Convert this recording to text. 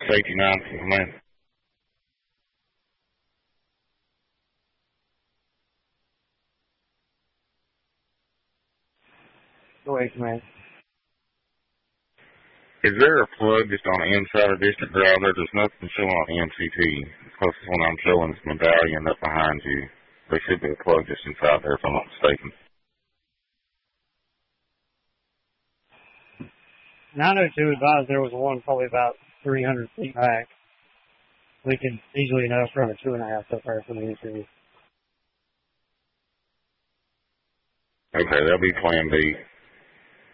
safety 9 from command. Go ahead, command. Is there a plug just on the inside of District Drive? There's nothing showing on the MCT. The closest one I'm showing is Medallion up behind you. There should be a plug just inside there if I'm not mistaken. 902 advised there was one probably about 300 feet back. We could easily enough run a 2.5 up there for the MCT. Okay, that'll be plan B.